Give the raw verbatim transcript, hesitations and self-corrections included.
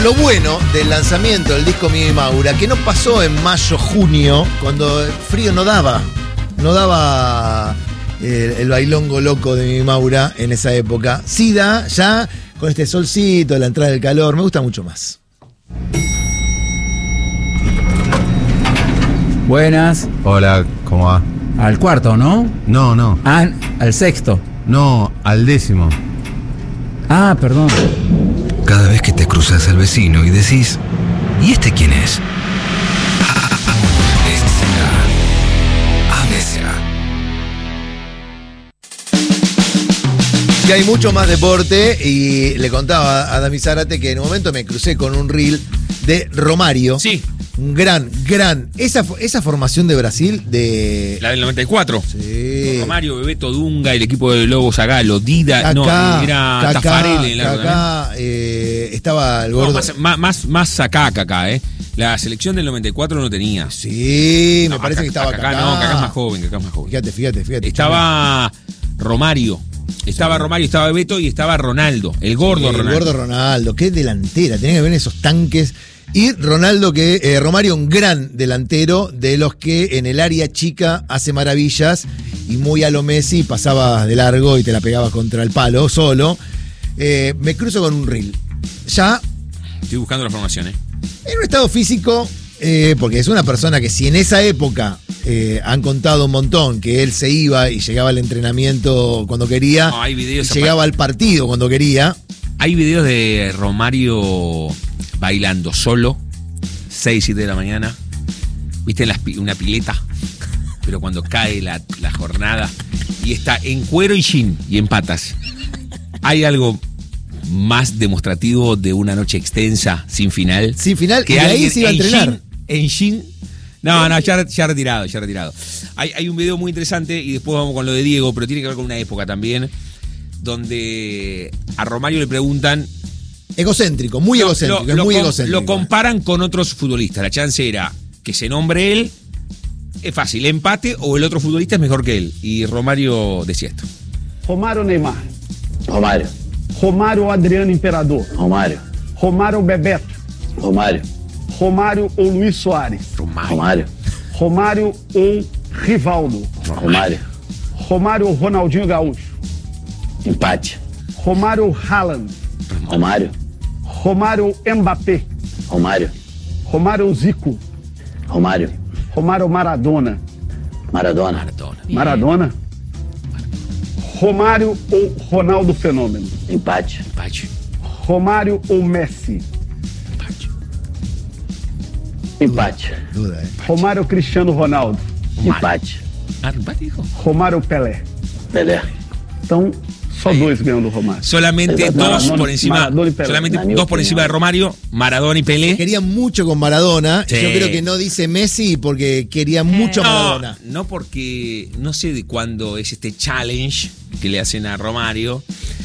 Lo bueno del lanzamiento del disco Mío y Maura, que no pasó en mayo, junio, cuando el frío no daba, no daba el, el bailongo loco de Mío y Maura en esa época. Sí da, ya con este solcito, la entrada del calor, me gusta mucho más. Buenas. Hola, ¿cómo va? Al cuarto, ¿no? No, no. Ah, al sexto. No, al décimo. Ah, perdón. Cada vez que te cruzas al vecino y decís, ¿y este quién es? A B C A. Y hay mucho más deporte y le contaba a Dami Zárate que en un momento me crucé con un reel de Romario. Sí. Un gran, gran. Esa, esa formación de Brasil de... La del noventa y cuatro. Sí. Con Romario, Bebeto, Dunga, el equipo de Lobo Zagalo, Dida, Kaká, no, era Kaká, Tafarel. Kaká, eh, estaba el gordo. No, más, más, más, más acá, Kaká, ¿eh? La selección del noventa y cuatro no tenía. Sí, me No, parece Kaká, que estaba Kaká. Kaká. No, Kaká es más joven, Kaká es más joven. Fíjate, fíjate, fíjate. Estaba Romario. Estaba sí. Romario, estaba Bebeto y estaba Ronaldo, el gordo sí, Ronaldo. El gordo Ronaldo, qué delantera, tenía que ver esos tanques. Y Ronaldo, que eh, Romario, un gran delantero de los que en el área chica hace maravillas y muy a lo Messi pasaba de largo y te la pegaba contra el palo solo. Eh, me cruzo con un reel. Ya. Estoy buscando la formación, ¿eh? En un estado físico, eh, porque es una persona que si en esa época eh, han contado un montón que él se iba y llegaba al entrenamiento cuando quería, no, hay videos y llegaba al partido cuando quería. Hay videos de Romario bailando solo, seis, siete de la mañana, viste, en las, una pileta, pero cuando cae la, la jornada, y está en cuero y jean, y en patas. ¿Hay algo más demostrativo de una noche extensa, sin final? Sin final, que y ahí se iba a entrenar. Jean, en jean. No, no, ya, ya retirado, ya retirado. Hay, hay un video muy interesante, y después vamos con lo de Diego, pero tiene que ver con una época también, donde a Romario le preguntan... Egocéntrico, muy lo, egocéntrico, lo, es lo muy com, egocéntrico. Lo comparan con otros futbolistas. La chance era que se nombre él, es fácil, empate o el otro futbolista es mejor que él. Y Romario decía esto. Romário Neymar. Romário. Romário Adriano Imperador. Romário. Romário Bebeto. Romário. Romário ou Luiz Soares. Romário. Romário ou Rivaldo. Romário. Romário ou Ronaldinho Gaúcho. Empate. Romário ou Haaland. Romário. Romário ou Mbappé. Romário. Romário ou Zico. Romário. Romário ou Maradona. Maradona. Maradona. Maradona. Romário ou Ronaldo Fenômeno. Empate. Empate. Romário ou Messi. Empate. Empate. Duda, eh. Romário ou Cristiano Ronaldo. Empate. Ah, empate, hijo. Romário ou Pelé. Pelé. Então, só Ahí. dois ganham do Romário. Solamente Exacto. dos Maradona, por encima. Maradona y Pelé. Solamente Una dos por opinión. encima de Romario, Maradona y Pelé. Quería mucho con Maradona. Sí. Yo creo que no dice Messi porque quería mucho a No, Maradona. no porque no sé de cuándo es este challenge que le hacen a Romario.